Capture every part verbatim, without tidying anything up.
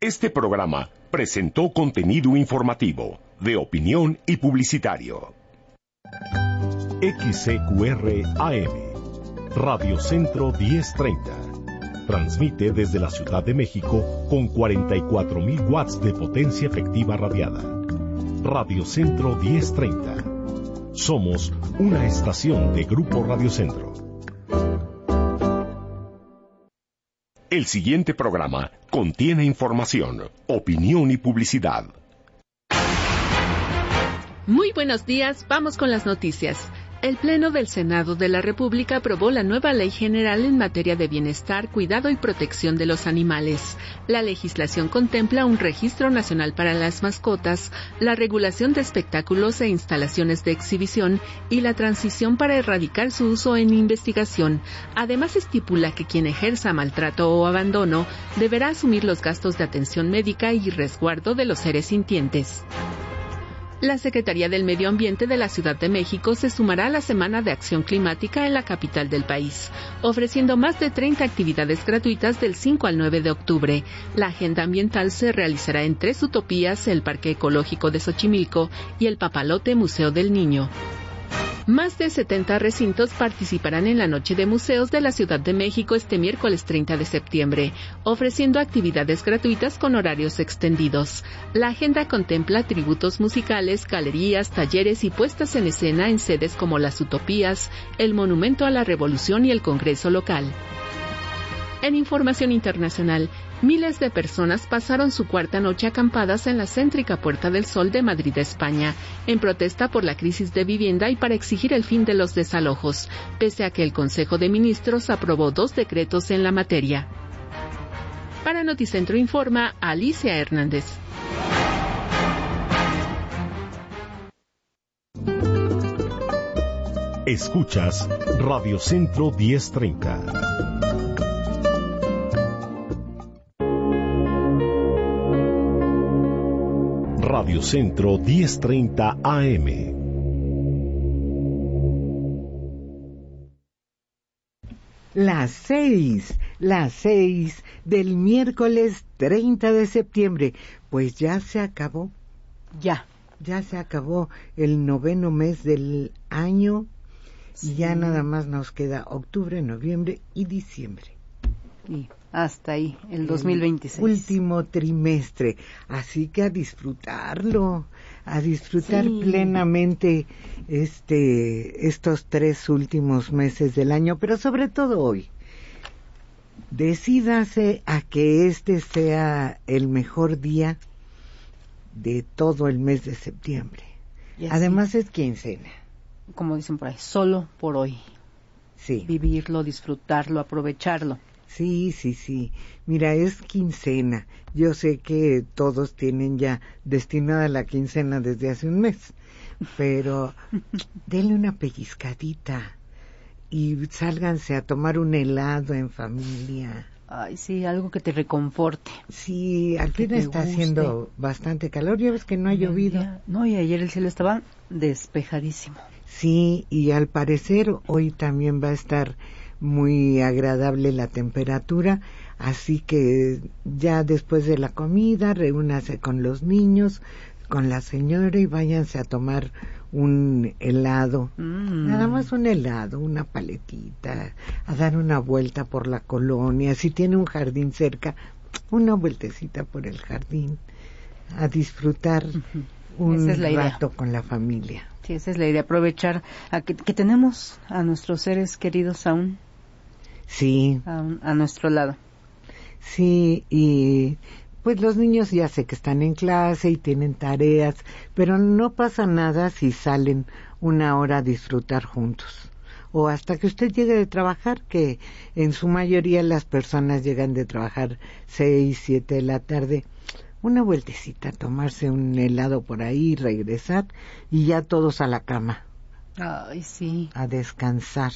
Este programa presentó contenido informativo, de opinión y publicitario. X C Q R A M, Radio Centro diez treinta. Transmite desde la Ciudad de México con cuarenta y cuatro mil watts de potencia efectiva radiada. Radio Centro diez treinta. Somos una estación de Grupo Radio Centro. El siguiente programa contiene información, opinión y publicidad. Muy buenos días, vamos con las noticias. El Pleno del Senado de la República aprobó la nueva Ley General en materia de bienestar, cuidado y protección de los animales. La legislación contempla un registro nacional para las mascotas, la regulación de espectáculos e instalaciones de exhibición y la transición para erradicar su uso en investigación. Además, estipula que quien ejerza maltrato o abandono deberá asumir los gastos de atención médica y resguardo de los seres sintientes. La Secretaría del Medio Ambiente de la Ciudad de México se sumará a la Semana de Acción Climática en la capital del país, ofreciendo más de treinta actividades gratuitas del cinco al nueve de octubre. La agenda ambiental se realizará en tres utopías, el Parque Ecológico de Xochimilco y el Papalote Museo del Niño. Más de setenta recintos participarán en la Noche de Museos de la Ciudad de México este miércoles treinta de septiembre, ofreciendo actividades gratuitas con horarios extendidos. La agenda contempla tributos musicales, galerías, talleres y puestas en escena en sedes como las Utopías, el Monumento a la Revolución y el Congreso local. En información internacional, miles de personas pasaron su cuarta noche acampadas en la céntrica Puerta del Sol de Madrid, España, en protesta por la crisis de vivienda y para exigir el fin de los desalojos, pese a que el Consejo de Ministros aprobó dos decretos en la materia. Para Noticentro informa Alicia Hernández. Escuchas Radio Centro diez treinta. Radio Centro diez treinta A M. Las seis, las seis del miércoles treinta de septiembre. Pues ya se acabó. Ya. Ya se acabó el noveno mes del año. Sí. Y ya nada más nos queda octubre, noviembre y diciembre. Y hasta ahí, el dos mil veintiséis. Último trimestre. Así que a disfrutarlo, a disfrutar sí. plenamente este, estos tres últimos meses del año, pero sobre todo hoy. Decídase a que este sea el mejor día de todo el mes de septiembre. Además sí. es quincena. Como dicen por ahí, solo por hoy. Sí. Vivirlo, disfrutarlo, aprovecharlo. Sí, sí, sí. Mira, es quincena. Yo sé que todos tienen ya destinada la quincena desde hace un mes, pero denle una pellizcadita y sálganse a tomar un helado en familia. Ay, sí, algo que te reconforte. Sí, al fin está guste. Haciendo bastante calor. Ya ves que no ha llovido. Día, no, y ayer el cielo estaba despejadísimo. Sí, y al parecer hoy también va a estar muy agradable la temperatura, así que ya después de la comida reúnase con los niños, con la señora y váyanse a tomar un helado, mm. nada más un helado, una paletita, a dar una vuelta por la colonia, si tiene un jardín cerca, una vueltecita por el jardín, a disfrutar uh-huh. un es rato con la familia. Sí, esa es la idea, aprovechar a que, que tenemos a nuestros seres queridos aún. Sí. A, a nuestro lado. Sí, y pues los niños ya sé que están en clase y tienen tareas, pero no pasa nada si salen una hora a disfrutar juntos. O hasta que usted llegue de trabajar, que en su mayoría las personas llegan de trabajar seis, siete de la tarde. Una vueltecita, tomarse un helado por ahí, regresar y ya todos a la cama. Ay, sí. A descansar.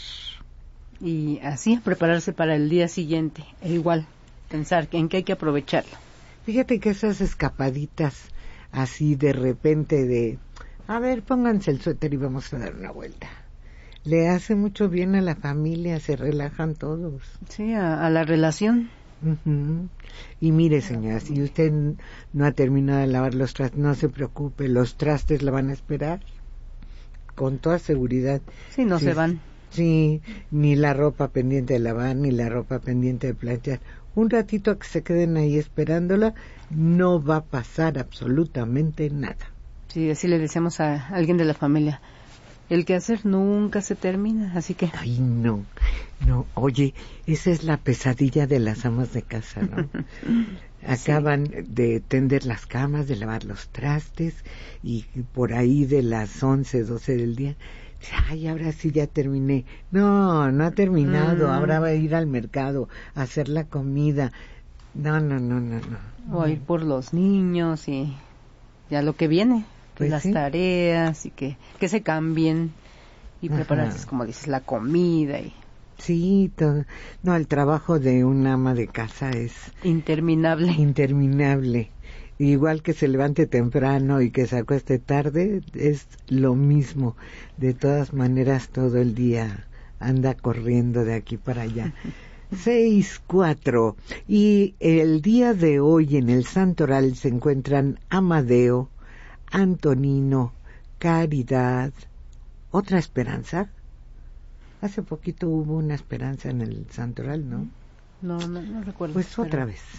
Y así prepararse para el día siguiente. E igual, pensar en que hay que aprovecharlo. Fíjate que esas escapaditas así de repente de, a ver, pónganse el suéter y vamos a dar una vuelta. Le hace mucho bien a la familia, se relajan todos. Sí, a, a la relación. Uh-huh. Y mire, señora, si usted no ha terminado de lavar los trastes, no se preocupe, los trastes la van a esperar con toda seguridad. Sí, no sí, se van. Sí, ni la ropa pendiente de lavar, ni la ropa pendiente de planchar. Un ratito a que se queden ahí esperándola, no va a pasar absolutamente nada. Sí, así le decíamos a alguien de la familia. El quehacer nunca se termina, así que... Ay, no, no, oye, esa es la pesadilla de las amas de casa, ¿no? Acaban sí. de tender las camas, de lavar los trastes, y por ahí de las once, doce del día, ay, ahora sí ya terminé. No, no ha terminado, mm. ahora va a ir al mercado a hacer la comida. No, no, no, no, no. O a ir por los niños y ya lo que viene. Pues las sí. tareas y que, que se cambien y prepararse, como dices, la comida. Y... Sí, todo. No, el trabajo de una ama de casa es... Interminable. Interminable. Igual que se levante temprano y que se acueste tarde, es lo mismo. De todas maneras, todo el día anda corriendo de aquí para allá. Seis, cuatro. Y el día de hoy en el Santoral se encuentran Amadeo, Antonino, Caridad, otra esperanza. Hace poquito hubo una esperanza en el Santoral, ¿no? No, no, no recuerdo. Pues pero... otra vez.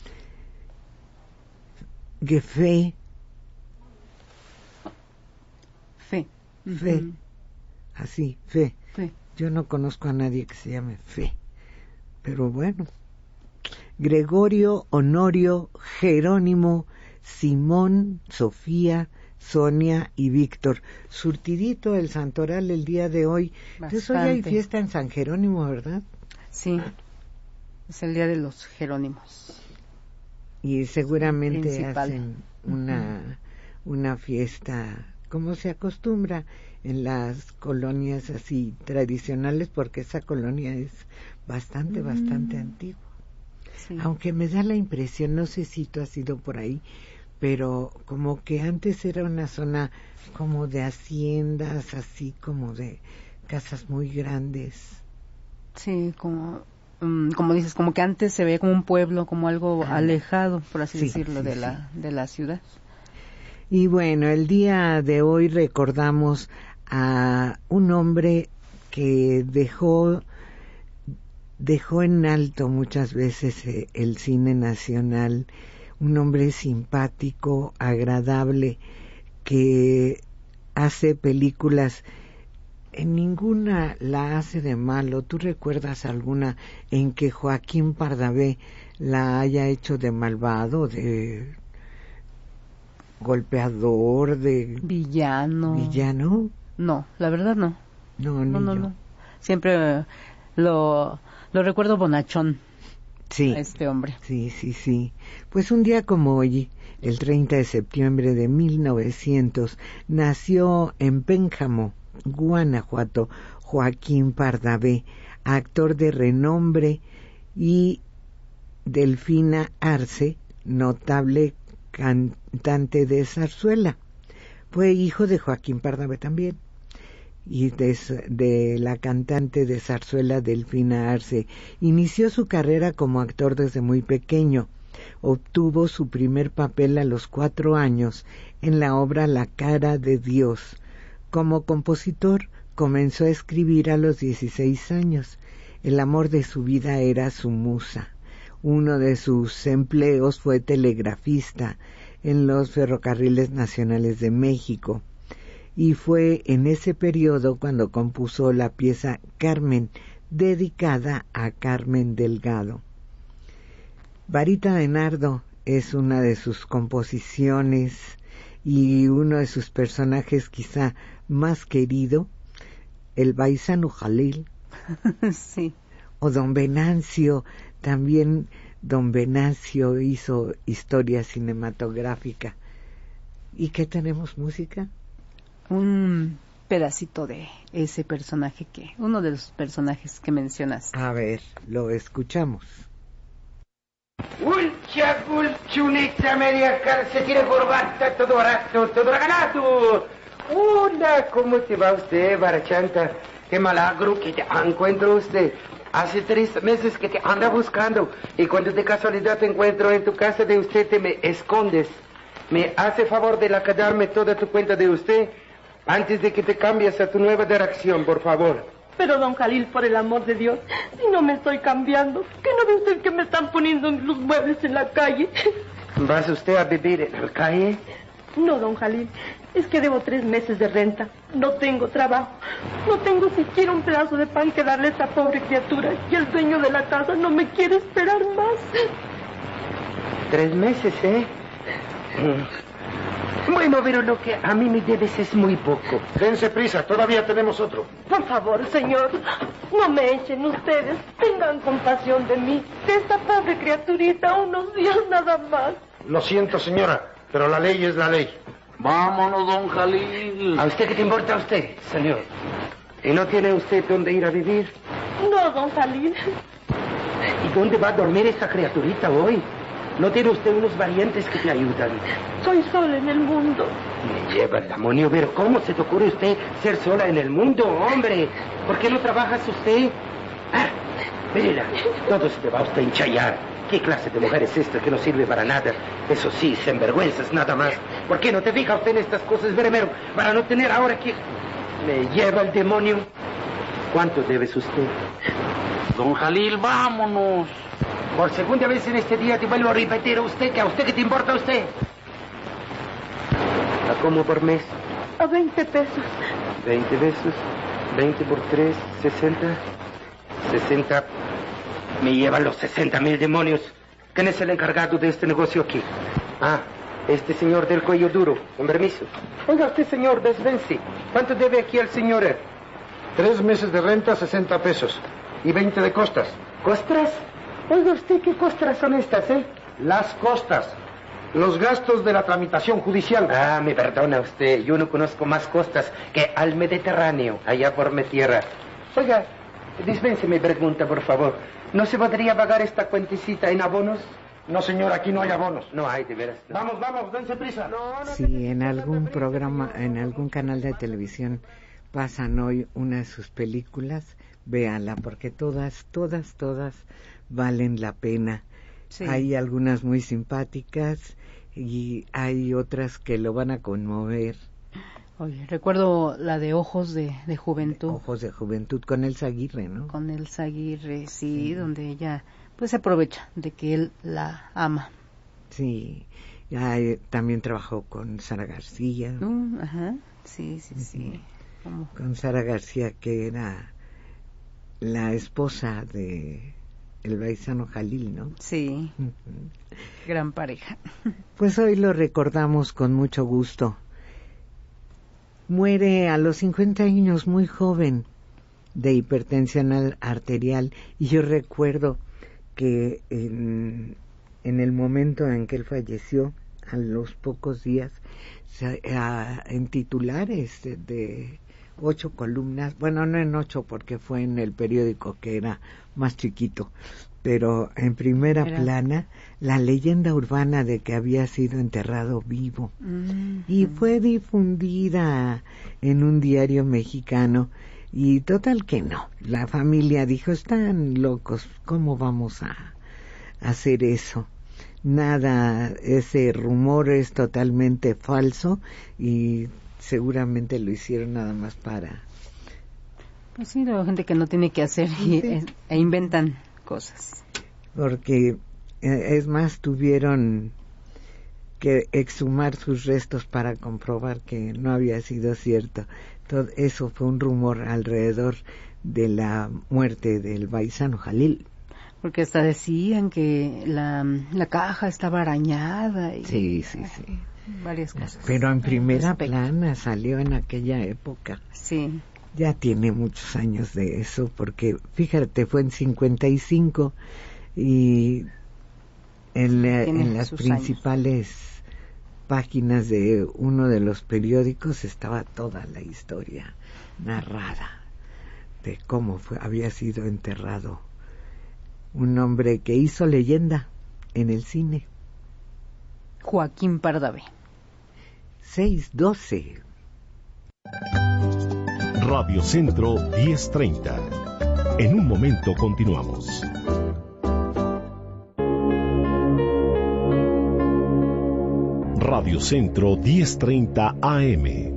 Fe. Fe. Fe. Uh-huh. Así, fe. Fe. Yo no conozco a nadie que se llame Fe. Pero bueno. Gregorio, Honorio, Jerónimo, Simón, Sofía, Sonia y Víctor. Surtidito el Santoral el día de hoy. Entonces hoy hay fiesta en San Jerónimo, ¿verdad? Sí, es el día de los Jerónimos. Y seguramente Principal. hacen una, una fiesta, como se acostumbra en las colonias así tradicionales, porque esa colonia es bastante, mm. bastante antigua. Sí. Aunque me da la impresión, no sé si tú has ido por ahí, pero como que antes era una zona como de haciendas, así como de casas muy grandes. Sí, como um, como dices, como que antes se veía como un pueblo, como algo ah, alejado, por así sí, decirlo, sí, de sí. la de la ciudad. Y bueno, el día de hoy recordamos a un hombre que dejó dejó en alto muchas veces eh, el cine nacional, un hombre simpático, agradable, que hace películas, en ninguna la hace de malo. ¿Tú recuerdas alguna en que Joaquín Pardavé la haya hecho de malvado, de golpeador, de villano? ¿Villano? No, la verdad no. No, no, ni no, yo. no. Siempre lo, lo recuerdo bonachón. Sí, a este hombre. Sí, sí, sí. Pues un día como hoy, el treinta de septiembre de mil novecientos, nació en Pénjamo, Guanajuato, Joaquín Pardavé, actor de renombre, y Delfina Arce, notable cantante de zarzuela. Fue hijo de Joaquín Pardavé también, y de, de la cantante de zarzuela Delfina Arce. Inició su carrera como actor desde muy pequeño. Obtuvo su primer papel a los cuatro años en la obra La cara de Dios. Como compositor comenzó a escribir a los dieciséis años. El amor de su vida era su musa. Uno de sus empleos fue telegrafista en los ferrocarriles nacionales de México. Y fue en ese periodo cuando compuso la pieza Carmen, dedicada a Carmen Delgado. Varita de Nardo es una de sus composiciones y uno de sus personajes quizá más querido, el Baisano Jalil. Sí. O Don Venancio, también Don Venancio hizo historia cinematográfica. ¿Y qué tenemos música? Un pedacito de ese personaje que, uno de los personajes que mencionas. A ver, lo escuchamos. Ulcia, gulciunizza, media calcetina, corbata, todo barato, todo regalato. Hola, ¿cómo te va usted, Barachanta? Qué malagro que te encuentra usted. Hace tres meses que te anda buscando y cuando de casualidad te encuentro en tu casa de usted te me escondes. Me hace favor de la darme toda tu cuenta de usted antes de que te cambies a tu nueva dirección, por favor. Pero, don Jalil, por el amor de Dios, si no me estoy cambiando, ¿qué no ve usted que me están poniendo los muebles en la calle? ¿Vas usted a vivir en la calle? No, don Jalil, es que debo tres meses de renta. No tengo trabajo. No tengo siquiera un pedazo de pan que darle a esta pobre criatura. Y el dueño de la casa no me quiere esperar más. Tres meses, ¿eh? Bueno, pero lo que a mí me debes es muy poco. Dense prisa, todavía tenemos otro. Por favor, señor, no me echen ustedes. Tengan compasión de mí, de esta pobre criaturita, unos días nada más. Lo siento, señora, pero la ley es la ley. Vámonos, don Jalil. ¿A usted qué te importa a usted, señor? ¿Y no tiene usted dónde ir a vivir? No, don Jalil. ¿Y dónde va a dormir esta criaturita hoy? ¿No tiene usted unos valientes que te ayudan? Soy sola en el mundo. Me lleva el demonio, pero ¿cómo se te ocurre usted ser sola en el mundo, hombre? ¿Por qué no trabajas usted? Ah, mira, todo se te va a usted enchayar. ¿Qué clase de mujer es esta que no sirve para nada? Eso sí, sinvergüenzas nada más. ¿Por qué no te fija usted en estas cosas, Beremero? Para no tener ahora que... Me lleva el demonio. ¿Cuánto debes usted? Don Jalil, vámonos. Por segunda vez en este día te vuelvo a repetir a usted que a usted qué te importa a usted. ¿A cómo por mes? A veinte pesos. ¿Veinte pesos? ¿Veinte por tres? ¿Sesenta? ¿Sesenta? Me llevan los sesenta mil demonios. ¿Quién es el encargado de este negocio aquí? Ah, este señor del cuello duro. Con permiso. Oiga usted, señor, desvence. ¿Cuánto debe aquí al señor? Tres meses de renta, sesenta pesos. Y veinte de costas. ¿Costras? Oiga usted, ¿qué costras son estas, eh? Las costas. Los gastos de la tramitación judicial. Ah, me perdona usted. Yo no conozco más costas que al Mediterráneo, allá por mi tierra. Oiga, dispense mi pregunta, por favor. ¿No se podría pagar esta cuentecita en abonos? No, señor, aquí no hay abonos. No hay, de veras. No. Vamos, vamos, dense prisa. No, no sí, en algún programa, en algún canal de televisión pasan hoy una de sus películas. Véanla, porque todas, todas, todas valen la pena. Sí. Hay algunas muy simpáticas y hay otras que lo van a conmover. Oye, recuerdo la de Ojos de, de Juventud. Ojos de Juventud, con Elsa Aguirre, ¿no? Con Elsa Aguirre, sí, sí, donde ella pues se aprovecha de que él la ama. Sí, hay, también trabajó con Sara García. Uh, ajá, sí, sí, sí. ¿Cómo? Con Sara García, que era la esposa de el paisano Jalil, ¿no? Sí, uh-huh. Gran pareja. Pues hoy lo recordamos con mucho gusto. Muere a los cincuenta años, muy joven, de hipertensión arterial. Y yo recuerdo que en, en el momento en que él falleció, a los pocos días, a, en titulares de, de ocho columnas, bueno, no en ocho porque fue en el periódico que era más chiquito, pero en primera Era. plana la leyenda urbana de que había sido enterrado vivo. Mm-hmm. Y fue difundida en un diario mexicano y total que no, la familia dijo, están locos, ¿cómo vamos a hacer eso? Nada, ese rumor es totalmente falso y seguramente lo hicieron nada más para... Pues sí, la gente que no tiene que hacer y, sí. e, e inventan cosas. Porque, es más, tuvieron que exhumar sus restos para comprobar que no había sido cierto. Todo eso fue un rumor alrededor de la muerte del paisano Jalil. Porque hasta decían que la, la caja estaba arañada. Y, sí, sí, sí. Varias cosas. Pero en primera plana salió en aquella época. Sí. Ya tiene muchos años de eso, porque fíjate, fue en cincuenta y cinco y en, la, en las principales años. páginas de uno de los periódicos estaba toda la historia narrada de cómo fue, había sido enterrado un hombre que hizo leyenda en el cine. Joaquín Pardavé. seis doce. Radio Centro diez treinta. En un momento continuamos. Radio Centro diez treinta A M.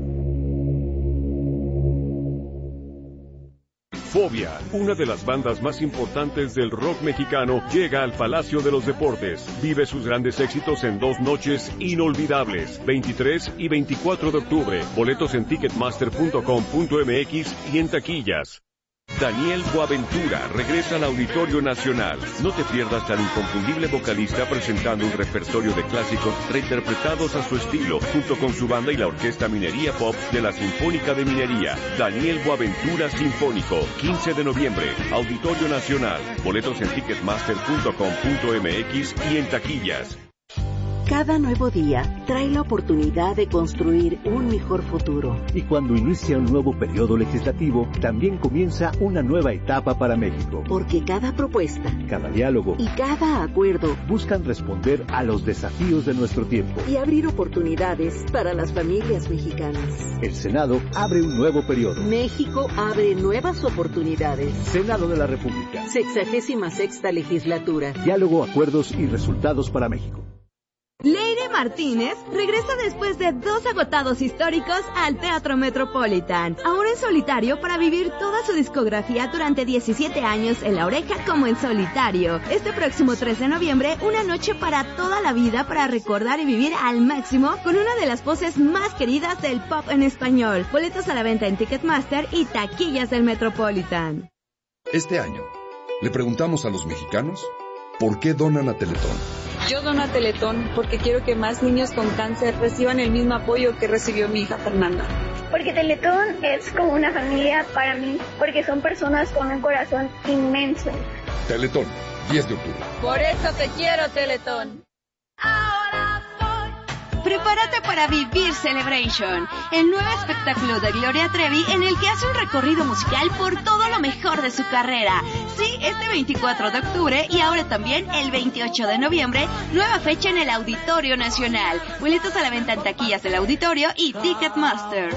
Fobia, una de las bandas más importantes del rock mexicano, llega al Palacio de los Deportes. Vive sus grandes éxitos en dos noches inolvidables, veintitrés y veinticuatro de octubre. Boletos en ticketmaster punto com punto m x y en taquillas. Daniel Boaventura regresa al Auditorio Nacional. No te pierdas al inconfundible vocalista presentando un repertorio de clásicos reinterpretados a su estilo, junto con su banda y la Orquesta Minería Pop de la Sinfónica de Minería. Daniel Boaventura Sinfónico, quince de noviembre, Auditorio Nacional. Boletos en ticketmaster punto com punto m x y en taquillas. Cada nuevo día trae la oportunidad de construir un mejor futuro. Y cuando inicia un nuevo periodo legislativo, también comienza una nueva etapa para México. Porque cada propuesta, cada diálogo y cada acuerdo buscan responder a los desafíos de nuestro tiempo y abrir oportunidades para las familias mexicanas. El Senado abre un nuevo periodo. México abre nuevas oportunidades. Senado de la República. Sexagésima sexta legislatura. Diálogo, acuerdos y resultados para México. Leire Martínez regresa después de dos agotados históricos al Teatro Metropolitan, ahora en solitario para vivir toda su discografía durante diecisiete años en La Oreja como en solitario. Este próximo tres de noviembre, una noche para toda la vida para recordar y vivir al máximo con una de las voces más queridas del pop en español. Boletos a la venta en Ticketmaster y taquillas del Metropolitan. Este año, le preguntamos a los mexicanos por qué donan a Teletón. Yo dono a Teletón porque quiero que más niños con cáncer reciban el mismo apoyo que recibió mi hija Fernanda. Porque Teletón es como una familia para mí, porque son personas con un corazón inmenso. Teletón, diez de octubre. Por eso te quiero, Teletón. Prepárate para Vivir Celebration, el nuevo espectáculo de Gloria Trevi en el que hace un recorrido musical por todo lo mejor de su carrera. Sí, este veinticuatro de octubre y ahora también el veintiocho de noviembre, nueva fecha en el Auditorio Nacional. Boletos a la venta en taquillas del Auditorio y Ticketmaster.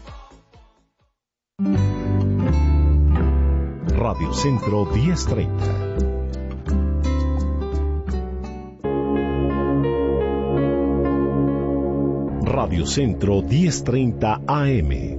Radio Centro diez treinta. Radio Centro diez treinta A M.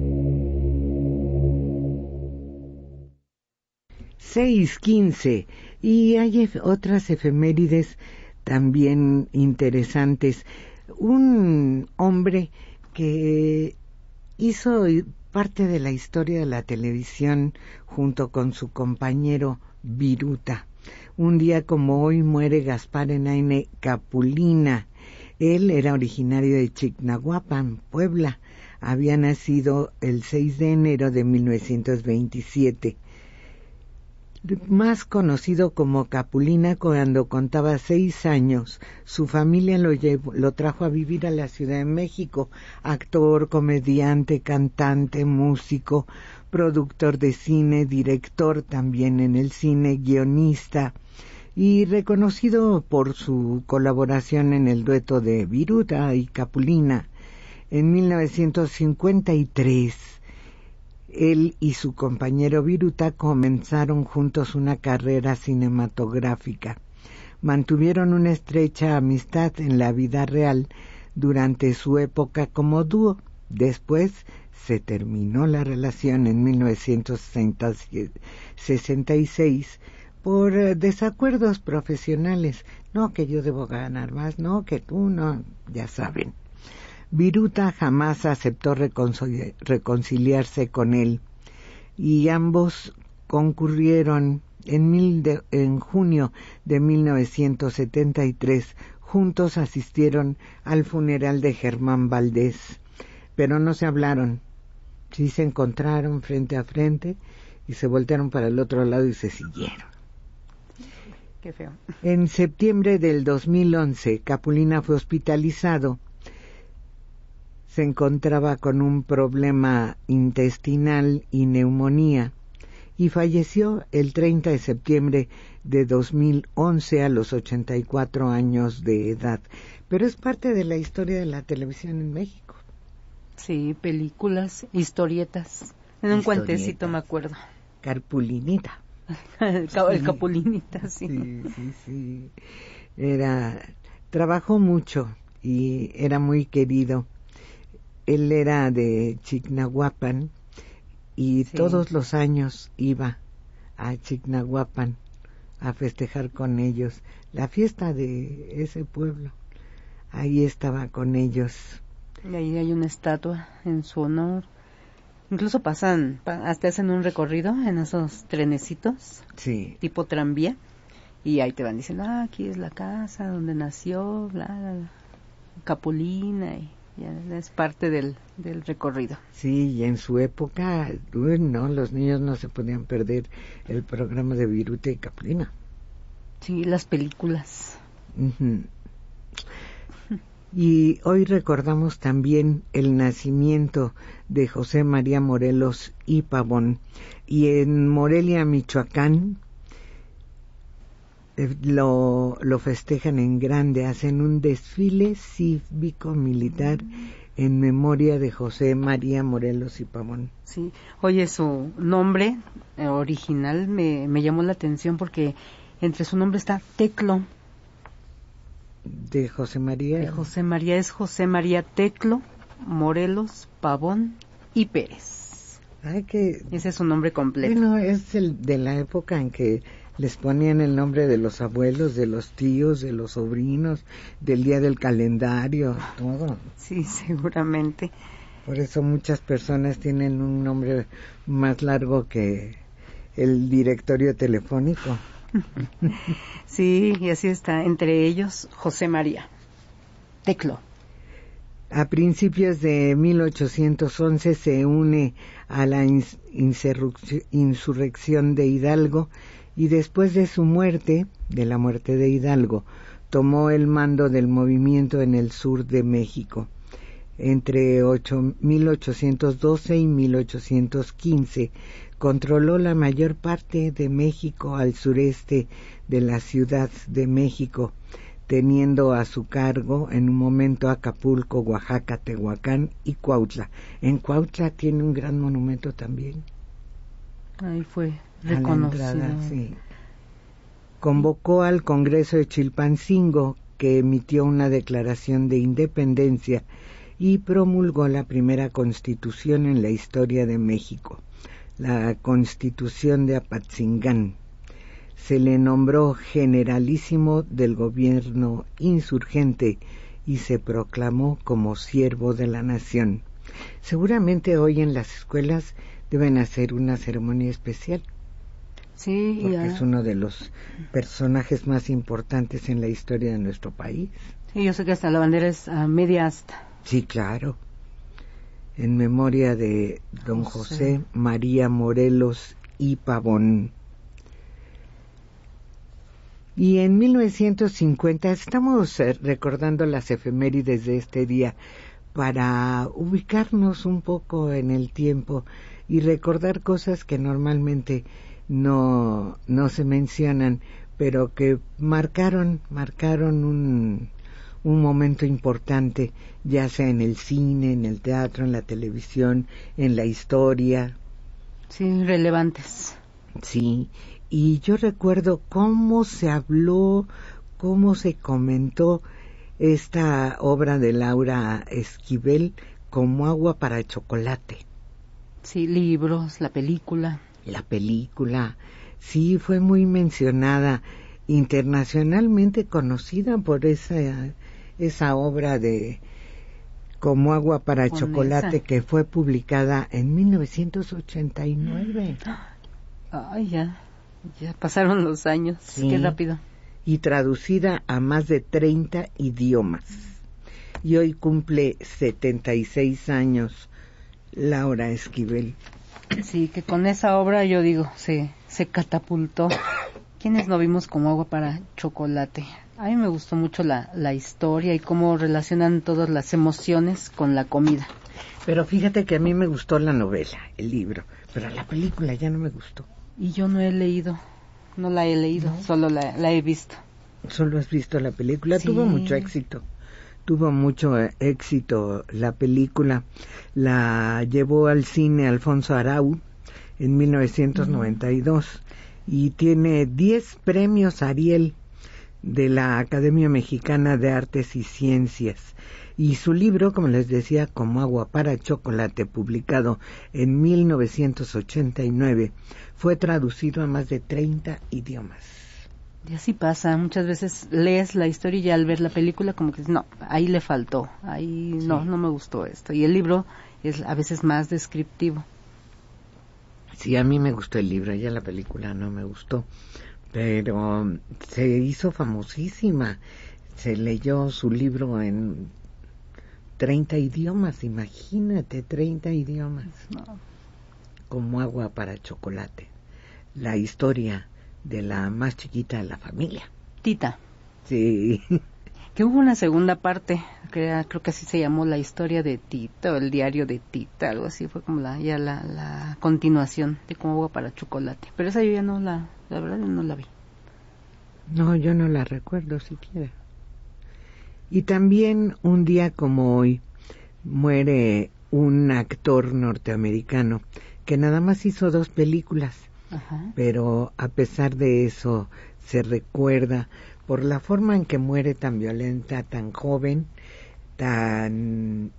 seis quince. Y hay ef- otras efemérides también interesantes. Un hombre que hizo parte de la historia de la televisión junto con su compañero Viruta. Un día como hoy muere Gaspar Enaine Capulina. Él era originario de Chignahuapan, Puebla. Había nacido el seis de enero de mil novecientos veintisiete. Más conocido como Capulina, cuando contaba seis años, su familia lo, llevó, lo trajo a vivir a la Ciudad de México. Actor, comediante, cantante, músico, productor de cine, director también en el cine, guionista, y reconocido por su colaboración en el dueto de Viruta y Capulina. En mil novecientos cincuenta y tres, él y su compañero Viruta comenzaron juntos una carrera cinematográfica. Mantuvieron una estrecha amistad en la vida real durante su época como dúo. Después se terminó la relación en mil novecientos sesenta y seis por desacuerdos profesionales. No, que yo debo ganar más, no, que tú no, ya saben. Viruta jamás aceptó reconcili- reconciliarse con él y ambos concurrieron en, mil de, en junio de mil novecientos setenta y tres, juntos asistieron al funeral de Germán Valdés, pero no se hablaron. Sí se encontraron frente a frente y se voltearon para el otro lado y se siguieron. Qué feo. En septiembre del dos mil once, Capulina fue hospitalizado. Se encontraba con un problema intestinal y neumonía y falleció el treinta de septiembre de dos mil once a los ochenta y cuatro años de edad. Pero es parte de la historia de la televisión en México. Sí, películas, historietas. En un cuentecito me acuerdo. Carpulinita. el, el sí. Capulinita, sí. Sí, sí, sí. Era, trabajó mucho y era muy querido. Él era de Chignahuapan y sí. todos los años iba a Chignahuapan a festejar con ellos la fiesta de ese pueblo. Ahí estaba con ellos. Y ahí hay una estatua en su honor. Incluso pasan, hasta hacen un recorrido en esos trenecitos, sí. tipo tranvía, y ahí te van diciendo, ah, aquí es la casa donde nació, bla, bla, bla. Capulina, y ya es parte del, del recorrido. Sí, y en su época, uy, no, los niños no se podían perder el programa de Viruta y Capulina. Sí, las películas. Uh-huh. Y hoy recordamos también el nacimiento de José María Morelos y Pavón. Y en Morelia, Michoacán, eh, lo, lo festejan en grande, hacen un desfile cívico-militar en memoria de José María Morelos y Pavón. Sí, oye, su nombre eh, original me, me llamó la atención porque entre su nombre está Teclo. De José María. De José María es José María Teclo, Morelos, Pavón y Pérez. Ay, que ese es su nombre completo. Bueno, es el de la época en que les ponían el nombre de los abuelos, de los tíos, de los sobrinos, del día del calendario, todo. Sí, seguramente. Por eso muchas personas tienen un nombre más largo que el directorio telefónico. Sí, y así está, entre ellos José María Teclo. A principios de mil ochocientos once se une a la insurrección de Hidalgo y después de su muerte, de la muerte de Hidalgo, tomó el mando del movimiento en el sur de México. Entre mil ochocientos doce y mil ochocientos quince controló la mayor parte de México al sureste de la Ciudad de México, teniendo a su cargo en un momento Acapulco, Oaxaca, Tehuacán y Cuautla. En Cuautla tiene un gran monumento también. Ahí fue reconocido. A la entrada, sí. Convocó al Congreso de Chilpancingo, que emitió una declaración de independencia y promulgó la primera constitución en la historia de México, la Constitución de Apatzingán. Se le nombró generalísimo del gobierno insurgente y se proclamó como siervo de la nación. Seguramente hoy en las escuelas deben hacer una ceremonia especial. Sí, porque ya. Es uno de los personajes más importantes en la historia de nuestro país. Sí, yo sé que hasta la bandera es a media asta. Sí, claro. En memoria de don José, José María Morelos y Pavón. Y en mil novecientos cincuenta estamos recordando las efemérides de este día para ubicarnos un poco en el tiempo y recordar cosas que normalmente no, no se mencionan, pero que marcaron, marcaron un, un momento importante, ya sea en el cine, en el teatro, en la televisión, en la historia. Sí, relevantes. Sí, y yo recuerdo cómo se habló, cómo se comentó esta obra de Laura Esquivel, Como agua para chocolate. Sí, libros, la película. La película, sí, fue muy mencionada, internacionalmente conocida por esa, esa obra de Como agua para Con chocolate esa. Que fue publicada en mil novecientos ochenta y nueve. Ay, ya, ya pasaron los años, sí. Qué rápido. Y traducida a más de treinta idiomas. Y hoy cumple setenta y seis años Laura Esquivel. Sí, que con esa obra yo digo, se, se catapultó. ¿Quiénes no vimos Como agua para chocolate? A mí me gustó mucho la, la historia y cómo relacionan todas las emociones con la comida. Pero fíjate que a mí me gustó la novela, el libro, pero la película ya no me gustó. Y yo no he leído, no la he leído, ¿no? Solo la, la he visto. Solo has visto la película, sí. Tuvo mucho éxito. Tuvo mucho éxito la película, la llevó al cine Alfonso Arau en mil novecientos noventa y dos y tiene diez premios Ariel de la Academia Mexicana de Artes y Ciencias. Y su libro, como les decía, Como agua para chocolate, publicado en mil novecientos ochenta y nueve, fue traducido a más de treinta idiomas. Y así pasa, muchas veces lees la historia y ya al ver la película como que no, ahí le faltó, ahí sí. no, no me gustó esto. Y el libro es a veces más descriptivo. Sí, a mí me gustó el libro, ya la película no me gustó, pero se hizo famosísima. Se leyó su libro en treinta idiomas, imagínate, treinta idiomas. No. Como agua para chocolate. La historia de la más chiquita de la familia. Tita. Sí. Que hubo una segunda parte, que era, creo que así se llamó, la historia de Tita, o el diario de Tita, algo así, fue como la ya la, la continuación de Como agua para chocolate. Pero esa yo ya no la, la verdad yo no la vi. No, yo no la recuerdo siquiera. Y también un día como hoy muere un actor norteamericano que nada más hizo dos películas. Ajá. Pero a pesar de eso se recuerda por la forma en que muere tan violenta, tan joven, tan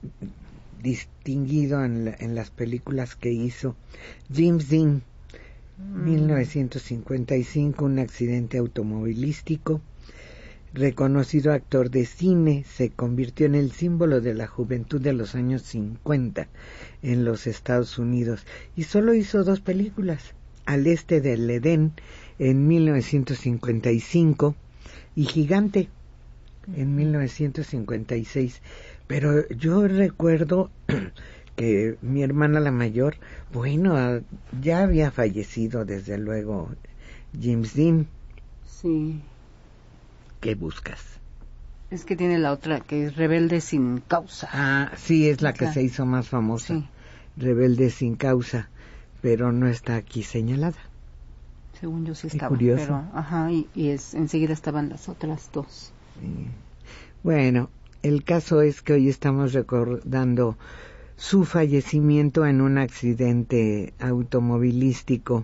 distinguido en, la, en las películas que hizo. James Dean, mm. mil novecientos cincuenta y cinco, un accidente automovilístico. Reconocido actor de cine, se convirtió en el símbolo de la juventud de los años cincuenta en los Estados Unidos y solo hizo dos películas, Al este del Edén en mil novecientos cincuenta y cinco y Gigante en mil novecientos cincuenta y seis. Pero yo recuerdo que mi hermana la mayor, bueno, ya había fallecido desde luego James Dean. Sí. ¿Qué buscas? Es que tiene la otra, que es Rebelde sin causa. Ah, sí, es la que claro. se hizo más famosa. Sí. Rebelde sin causa, pero no está aquí señalada. Según yo sí estaba. Curioso. Pero, ajá, y, y es, enseguida estaban las otras dos. Sí. Bueno, el caso es que hoy estamos recordando su fallecimiento en un accidente automovilístico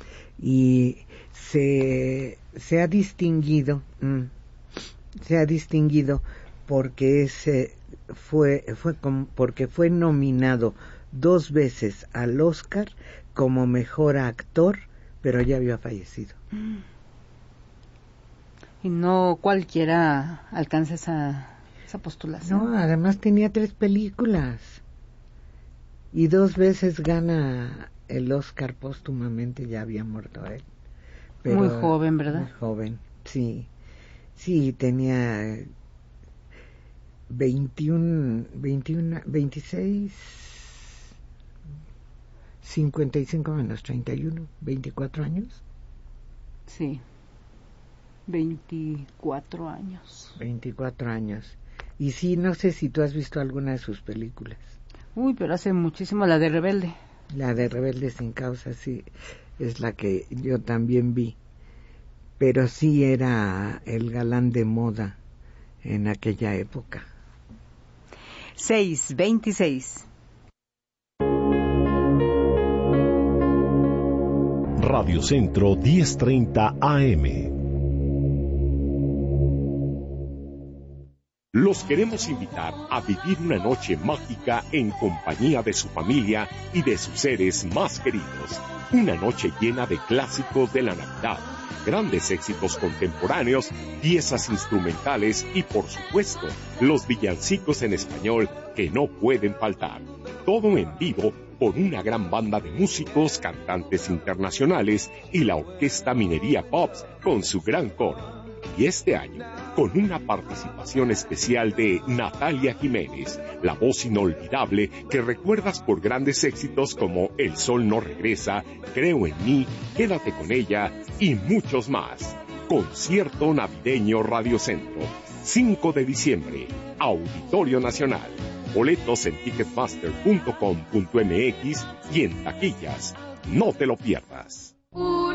y se, se ha distinguido... Mmm, se ha distinguido porque ese fue fue com, porque fue nominado dos veces al Oscar como mejor actor, pero ya había fallecido. Y no cualquiera alcanza esa esa postulación. No, además tenía tres películas y dos veces gana el Oscar póstumamente, ya había muerto él. Pero, muy joven, ¿verdad? Muy joven, sí. Sí, tenía veintiuno, veintiuno, veintiséis, cincuenta y cinco menos treinta y uno, veinticuatro años. Sí, veinticuatro años. veinticuatro años. Y sí, no sé si tú has visto alguna de sus películas. Uy, pero hace muchísimo, la de Rebelde. La de Rebelde sin causa, sí, es la que yo también vi. Pero sí era el galán de moda en aquella época. seis veintiséis. Radio Centro diez treinta A M. Los queremos invitar a vivir una noche mágica en compañía de su familia y de sus seres más queridos. Una noche llena de clásicos de la Navidad, grandes éxitos contemporáneos, piezas instrumentales y, por supuesto, los villancicos en español que no pueden faltar. Todo en vivo por una gran banda de músicos, cantantes internacionales y la Orquesta Minería Pops con su gran coro. Y este año, con una participación especial de Natalia Jiménez, la voz inolvidable que recuerdas por grandes éxitos como El Sol No Regresa, Creo en Mí, Quédate con Ella y muchos más. Concierto Navideño Radio Centro, cinco de diciembre, Auditorio Nacional. Boletos en ticketmaster punto com punto m x y en taquillas. No te lo pierdas. Una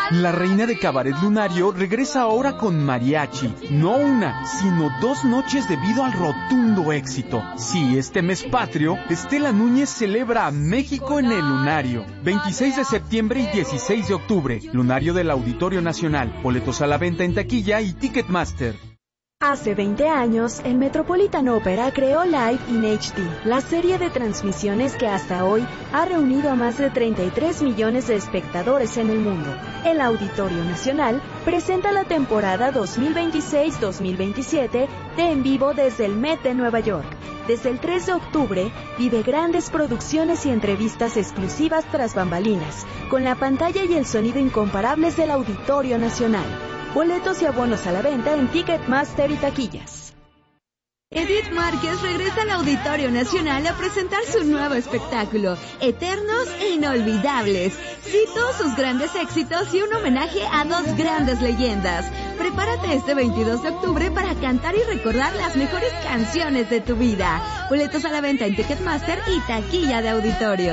La reina de Cabaret Lunario regresa ahora con mariachi. No una, sino dos noches debido al rotundo éxito. Sí, este mes patrio, Estela Núñez celebra a México en el Lunario. veintiséis de septiembre y dieciséis de octubre. Lunario del Auditorio Nacional. Boletos a la venta en taquilla y Ticketmaster. Hace veinte años, el Metropolitan Opera creó Live in H D, la serie de transmisiones que hasta hoy ha reunido a más de treinta y tres millones de espectadores en el mundo. El Auditorio Nacional presenta la temporada dos mil veintiséis dos mil veintisiete de En Vivo desde el Met de Nueva York. Desde el tres de octubre, vive grandes producciones y entrevistas exclusivas tras bambalinas, con la pantalla y el sonido incomparables del Auditorio Nacional. Boletos y abonos a la venta en Ticketmaster y taquillas. Edith Márquez regresa al Auditorio Nacional a presentar su nuevo espectáculo, Eternos e Inolvidables. Sí, todos sus grandes éxitos y un homenaje a dos grandes leyendas. Prepárate este veintidós de octubre para cantar y recordar las mejores canciones de tu vida. Boletos a la venta en Ticketmaster y taquilla de auditorio.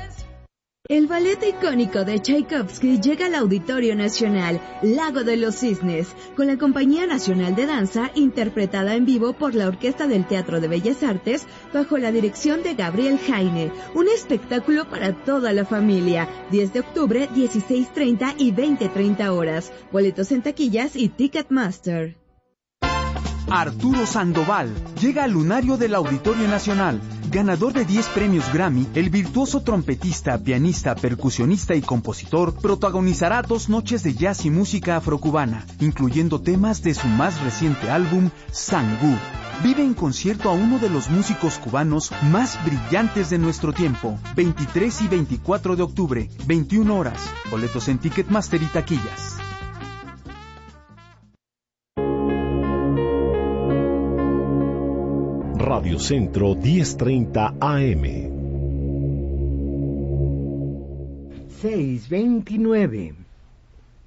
El ballet icónico de Tchaikovsky llega al Auditorio Nacional, Lago de los Cisnes, con la Compañía Nacional de Danza, interpretada en vivo por la Orquesta del Teatro de Bellas Artes, bajo la dirección de Gabriel Jaine. Un espectáculo para toda la familia. diez de octubre, dieciséis treinta y veinte treinta horas. Boletos en taquillas y Ticketmaster. Arturo Sandoval llega al Lunario del Auditorio Nacional. Ganador de diez premios Grammy, el virtuoso trompetista, pianista, percusionista y compositor protagonizará dos noches de jazz y música afrocubana, incluyendo temas de su más reciente álbum, Sangú. Vive en concierto a uno de los músicos cubanos más brillantes de nuestro tiempo. veintitrés y veinticuatro de octubre, veintiuna horas. Boletos en Ticketmaster y taquillas. Radio Centro diez treinta A M. seis veintinueve.